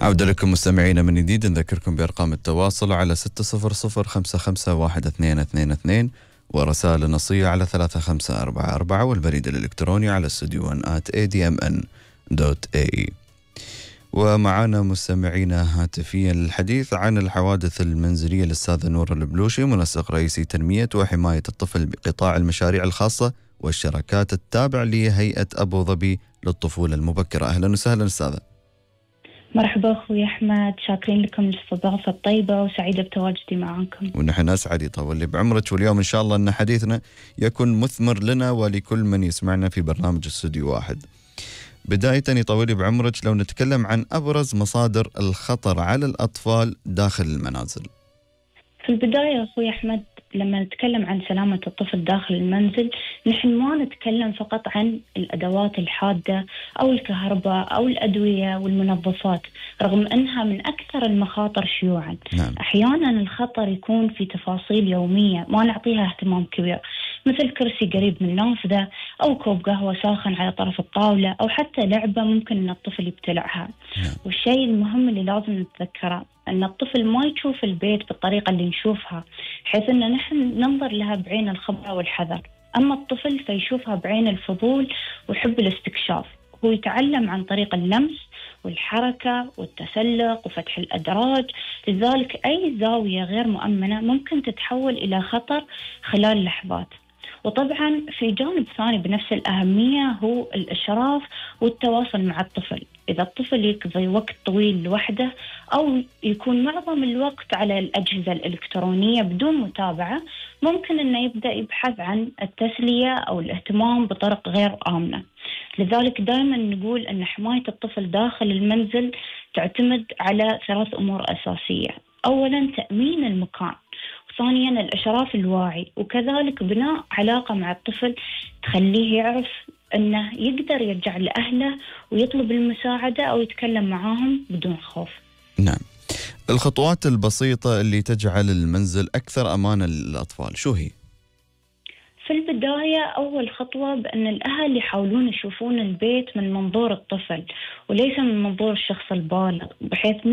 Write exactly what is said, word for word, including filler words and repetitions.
عودة لكم مستمعينا من جديد. نذكركم بأرقام التواصل على ستة صفر صفر خمسة خمسة واحد اثنين اثنين اثنين ورسائل نصية على ثلاثة خمسة أربعة أربعة والبريد الإلكتروني على استوديو ون آت إيه دي إم إن دوت إيه إي. ومعنا مستمعينا هاتفيا للحديث عن الحوادث المنزلية الأستاذة نور البلوشي، منسق رئيسي تنمية وحماية الطفل بقطاع المشاريع الخاصة والشراكات التابع لهيئة أبو ظبي للطفولة المبكرة. أهلا وسهلا أستاذة. مرحبا أخوي أحمد، شاكرين لكم الاستضافة الطيبة وسعيدة بتواجدي معاكم. ونحن أسعد، يطول لي بعمرك. واليوم إن شاء الله أن حديثنا يكون مثمر لنا ولكل من يسمعنا في برنامج استوديو واحد. بداية يطول لي بعمرك، لو نتكلم عن أبرز مصادر الخطر على الأطفال داخل المنازل. في البداية أخوي أحمد، لما نتكلم عن سلامة الطفل داخل المنزل، نحن ما نتكلم فقط عن الأدوات الحادة أو الكهرباء أو الأدوية والمنظفات، رغم أنها من أكثر المخاطر شيوعا. نعم. أحيانا الخطر يكون في تفاصيل يومية ما نعطيها اهتمام كبير، مثل كرسي قريب من النافذة أو كوب قهوة ساخن على طرف الطاولة أو حتى لعبة ممكن أن الطفل يبتلعها. نعم. والشيء المهم اللي لازم نتذكره أن الطفل ما يشوف البيت بالطريقة اللي نشوفها، حيث أن نحن ننظر لها بعين الخبرة والحذر، أما الطفل فيشوفها بعين الفضول وحب الاستكشاف. هو يتعلم عن طريق اللمس والحركة والتسلق وفتح الأدراج، لذلك أي زاوية غير مؤمنة ممكن تتحول إلى خطر خلال لحظات. وطبعا في جانب ثاني بنفس الأهمية هو الإشراف والتواصل مع الطفل. إذا الطفل يقضي وقت طويل لوحده أو يكون معظم الوقت على الأجهزة الإلكترونية بدون متابعة، ممكن أنه يبدأ يبحث عن التسلية أو الاهتمام بطرق غير آمنة. لذلك دائما نقول أن حماية الطفل داخل المنزل تعتمد على ثلاث أمور أساسية. أولا تأمين المكان، ثانيا الإشراف الواعي، وكذلك بناء علاقة مع الطفل تخليه يعرف أنه يقدر يرجع لأهله ويطلب المساعدة أو يتكلم معاهم بدون خوف. نعم. الخطوات البسيطة اللي تجعل المنزل أكثر أمانا للأطفال شو هي؟ في البداية أول خطوة بأن الأهل يحاولون يشوفون البيت من منظور الطفل وليس من منظور الشخص البالغ، بحيث